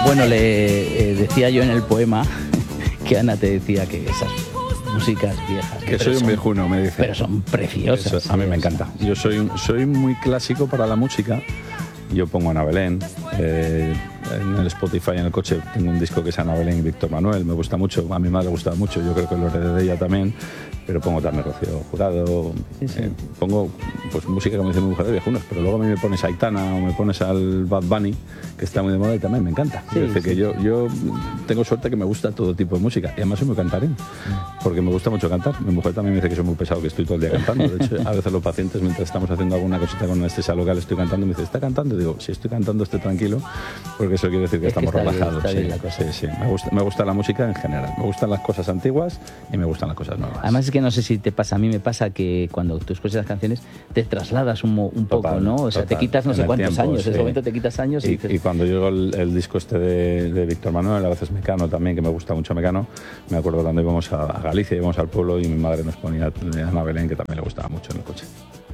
Bueno, le decía yo en el poema que Ana te decía que esas músicas viejas... Que soy un viejuno, me dice. Pero son preciosas. Eso, a mí me encanta. Yo soy muy clásico para la música. Yo pongo Ana Belén. En el Spotify, en el coche, tengo un disco que es Ana Belén y Víctor Manuel. Me gusta mucho. A mi madre le gusta mucho. Yo creo que lo heredé de ella también. Pero pongo también Rocío Jurado. Pongo pues música, como dice mi mujer, de viejunos. Pero luego a mí me pones a Aitana o me pones al Bad Bunny, que está muy de moda y también me encanta. Que yo tengo suerte que me gusta todo tipo de música. Y además soy muy cantarín. Porque me gusta mucho cantar. Mi mujer también me dice que soy muy pesado, que estoy todo el día cantando. De hecho, a veces los pacientes, mientras estamos haciendo alguna cosita con anestesia local, estoy cantando. Me dice, ¿está cantando? Y digo, si estoy cantando, estoy tranquilo. Porque eso quiere decir que estamos relajados. Sí. Me gusta la música en general. Me gustan las cosas antiguas y me gustan las cosas nuevas. Además es que no sé si te pasa, a mí me pasa que cuando tú escuchas las canciones te trasladas un poco, ¿no? O sea, te quitas no sé cuántos años, en ese momento te quitas años y dices... Y cuando llegó el disco este de Víctor Manuel, a veces Mecano también, que me gusta mucho Mecano, me acuerdo cuando íbamos a Galicia, íbamos al pueblo y mi madre nos ponía Ana Belén, que también le gustaba mucho en el coche.